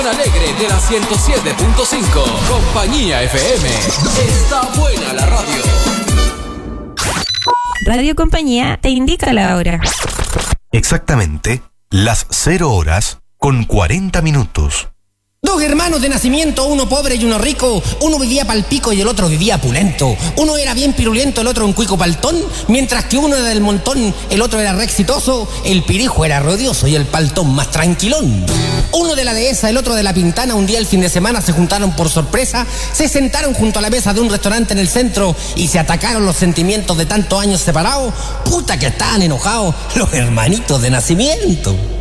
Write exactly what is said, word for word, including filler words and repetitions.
Alegre de la ciento siete punto cinco. Compañía F M. Está buena la radio. Radio Compañía te indica la hora. Exactamente las cero horas con cuarenta minutos. Dos hermanos de nacimiento, uno pobre y uno rico, uno vivía pal pico y el otro vivía pulento. Uno era bien pirulento, el otro un cuico paltón, mientras que uno era del montón, el otro era re exitoso, el pirijo era rodioso y el paltón más tranquilón. Uno de la dehesa, el otro de la pintana, un día el fin de semana se juntaron por sorpresa, se sentaron junto a la mesa de un restaurante en el centro y se atacaron los sentimientos de tantos años separados. Puta que estaban enojados los hermanitos de nacimiento.